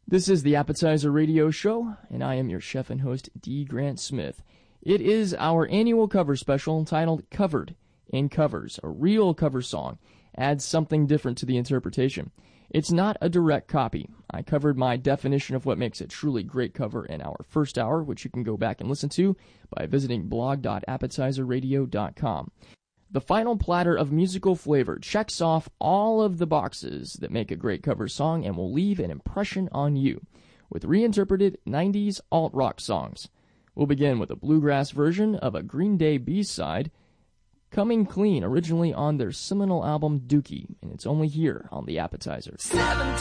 This is the Appetizer Radio Show, and I am your chef and host, D. Grant Smith. It is our annual cover special entitled Covered in Covers. A real cover song adds something different to the interpretation. It's not a direct copy. I covered my definition of what makes a truly great cover in our first hour, which you can go back and listen to by visiting blog.appetizerradio.com. The final platter of musical flavor checks off all of the boxes that make a great cover song and will leave an impression on you with reinterpreted 90s alt-rock songs. We'll begin with a bluegrass version of a Green Day B-side, Coming Clean, originally on their seminal album Dookie, and it's only here on The Appetizer.